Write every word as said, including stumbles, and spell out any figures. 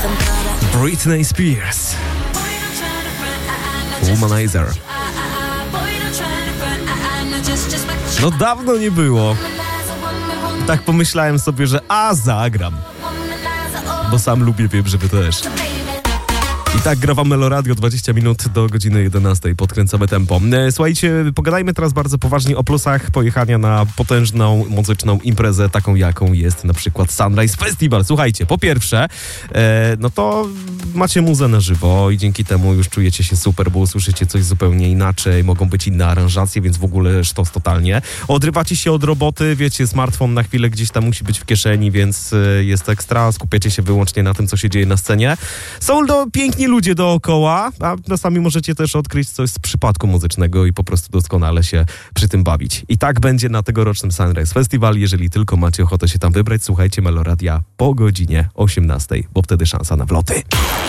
Britney Spears. Womanizer. No dawno nie było. Tak pomyślałem sobie, że a zagram. Bo sam lubię, wiem, że wy też. I tak gra wam Meloradio, dwadzieścia minut do godziny jedenastej. Podkręcamy tempo. Słuchajcie, pogadajmy teraz bardzo poważnie o plusach pojechania na potężną muzyczną imprezę, taką jaką jest na przykład Sunrise Festival. Słuchajcie, po pierwsze, e, no to macie muzę na żywo i dzięki temu już czujecie się super, bo usłyszycie coś zupełnie inaczej, mogą być inne aranżacje, więc w ogóle sztos totalnie. Odrywacie się od roboty, wiecie, smartfon na chwilę gdzieś tam musi być w kieszeni, więc e, jest ekstra, skupiacie się wyłącznie na tym, co się dzieje na scenie. Są do, piękni ludzie dookoła, a czasami możecie też odkryć coś z przypadku muzycznego i po prostu doskonale się przy tym bawić. I tak będzie na tegorocznym Sunrise Festival. Jeżeli tylko macie ochotę się tam wybrać, słuchajcie Meloradia po godzinie osiemnastej, bo wtedy szansa na wloty.